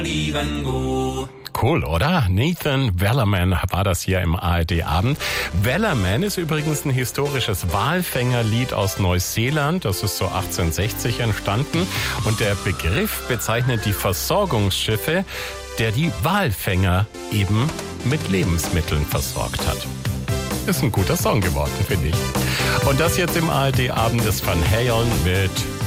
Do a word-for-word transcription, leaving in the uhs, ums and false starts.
Cool, oder? Nathan Wellerman war das hier im A R D-Abend. Wellerman ist übrigens ein historisches Walfängerlied aus Neuseeland. Das ist so achtzehnhundertsechzig entstanden. Und der Begriff bezeichnet die Versorgungsschiffe, der die Walfänger eben mit Lebensmitteln versorgt hat. Ist ein guter Song geworden, finde ich. Und das jetzt im A R D-Abend ist Van Halen mit